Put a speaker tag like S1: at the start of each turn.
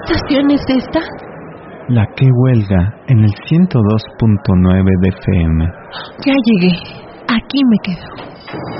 S1: estación es esta?
S2: La que huelga en el 102.9 de FM.
S1: Ya llegué. Aquí me quedo.